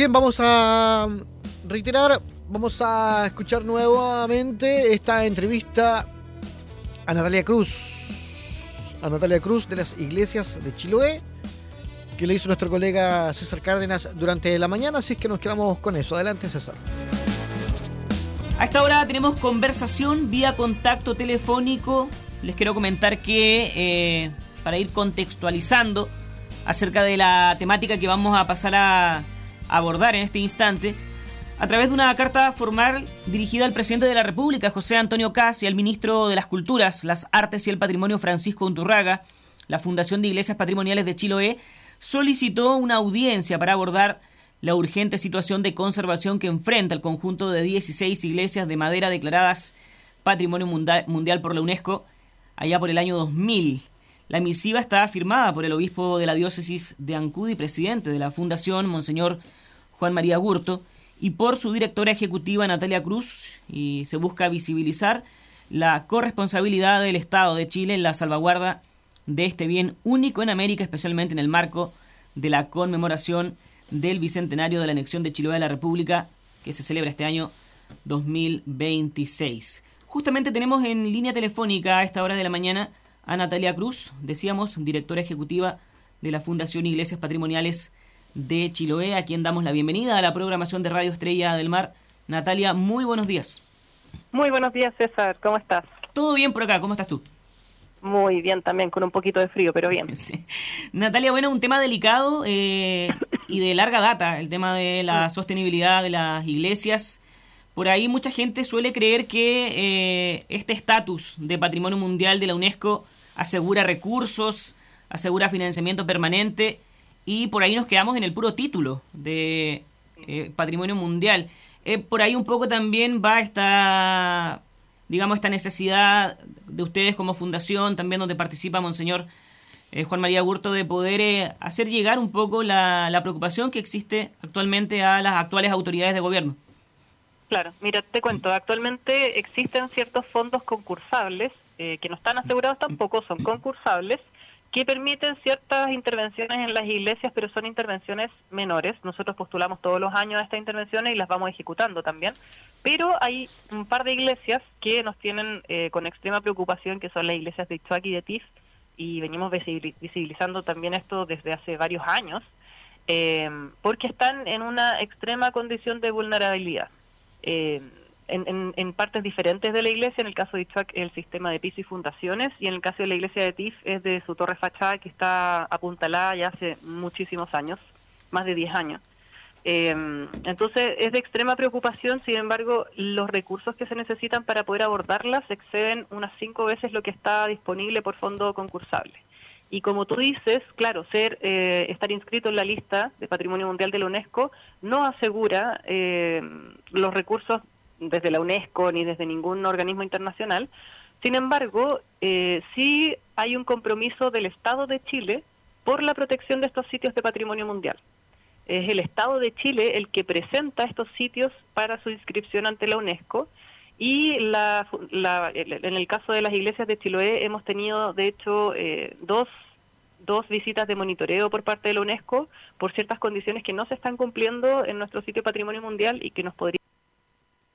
Bien, vamos a reiterar, vamos a escuchar nuevamente esta entrevista a Natalia Cruz. A Natalia Cruz de las Iglesias de Chiloé, que le hizo nuestro colega César Cárdenas durante la mañana, así es que nos quedamos con eso. Adelante, César. A esta hora tenemos conversación vía contacto telefónico. Les quiero comentar que para ir contextualizando acerca de la temática que vamos a pasar a abordar en este instante, a través de una carta formal dirigida al presidente de la República, José Antonio Kast, y al ministro de las Culturas, las Artes y el Patrimonio, Francisco Unturraga, la Fundación de Iglesias Patrimoniales de Chiloé solicitó una audiencia para abordar la urgente situación de conservación que enfrenta el conjunto de 16 iglesias de madera declaradas Patrimonio Mundial por la UNESCO allá por el año 2000. La misiva está firmada por el obispo de la diócesis de Ancud y presidente de la Fundación, Monseñor Juan María Gurto, y por su directora ejecutiva, Natalia Cruz, y se busca visibilizar la corresponsabilidad del Estado de Chile en la salvaguarda de este bien único en América, especialmente en el marco de la conmemoración del bicentenario de la anexión de Chiloé a la República, que se celebra este año 2026. Justamente tenemos en línea telefónica a esta hora de la mañana a Natalia Cruz, decíamos, directora ejecutiva de la Fundación Iglesias Patrimoniales de Chiloé, a quien damos la bienvenida a la programación de Radio Estrella del Mar. Natalia, muy buenos días. Muy buenos días, César. ¿Cómo estás? Todo bien por acá, ¿cómo estás tú? Muy bien también, con un poquito de frío, pero bien. Sí. Natalia, bueno, un tema delicado y de larga data, el tema de la sostenibilidad de las iglesias. Por ahí mucha gente suele creer que este estatus de Patrimonio Mundial de la UNESCO asegura recursos, asegura financiamiento permanente, y por ahí nos quedamos en el puro título de Patrimonio Mundial. Por ahí un poco también va esta necesidad de ustedes como fundación, también donde participa Monseñor Juan María Gurto, de poder hacer llegar un poco la preocupación que existe actualmente a las actuales autoridades de gobierno. Claro, mira, te cuento, actualmente existen ciertos fondos concursables, que no están asegurados tampoco, son concursables, que permiten ciertas intervenciones en las iglesias, pero son intervenciones menores. Nosotros postulamos todos los años a estas intervenciones y las vamos ejecutando también, pero hay un par de iglesias que nos tienen con extrema preocupación, que son las iglesias de Ichuac y de Tif, y venimos visibilizando también esto desde hace varios años, porque están en una extrema condición de vulnerabilidad. En partes diferentes de la iglesia. En el caso de Ichuac, el sistema de piso y fundaciones, y en el caso de la iglesia de Tif es de su torre fachada, que está apuntalada ya hace muchísimos años, más de 10 años. Entonces es de extrema preocupación. Sin embargo, los recursos que se necesitan para poder abordarlas exceden unas 5 veces lo que está disponible por fondo concursable. Y como tú dices, claro, estar inscrito en la lista de Patrimonio Mundial de la UNESCO no asegura los recursos desde la UNESCO ni desde ningún organismo internacional. Sin embargo, sí hay un compromiso del Estado de Chile por la protección de estos sitios de patrimonio mundial. Es el Estado de Chile el que presenta estos sitios para su inscripción ante la UNESCO, y en el caso de las iglesias de Chiloé hemos tenido, de hecho, dos visitas de monitoreo por parte de la UNESCO por ciertas condiciones que no se están cumpliendo en nuestro sitio Patrimonio Mundial y que nos podría